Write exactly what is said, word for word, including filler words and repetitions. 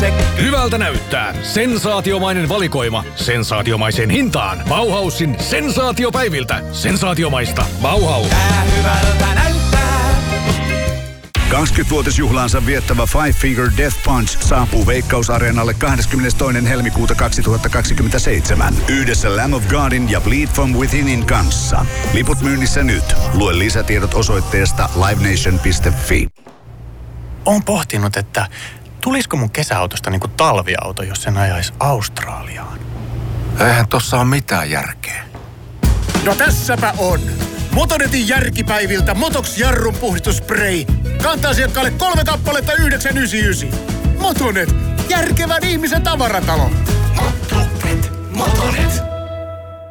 Hyvältä näyttää. Sensaatiomainen valikoima. Sensaatiomaiseen hintaan. Bauhausin sensaatiopäiviltä. Sensaatiomaista. Bauhaus. Tää hyvältä näyttää. kaksikymmenvuotisjuhlaansa viettävä Five Finger Death Punch saapuu Veikkaus-areenalle kahdeskymmenestoinen helmikuuta kaksituhattakaksikymmentäseitsemän. Yhdessä Lamb of Godin ja Bleed From Withinin kanssa. Liput myynnissä nyt. Lue lisätiedot osoitteesta live nation piste fi. Oon pohtinut, että tulisiko mun kesäautosta niinku talviauto, jos sen ajaisi Australiaan. Eihän tossa ole mitään järkeä. No tässäpä on. Motonetin järkipäiviltä Motox jarrun puhdistusspray. Kanta-asiakkaalle kolme kappaletta yhdeksän yhdeksänkymmentäyhdeksän. Motonet, järkevän ihmisen tavaratalo. Motonet, Motonet.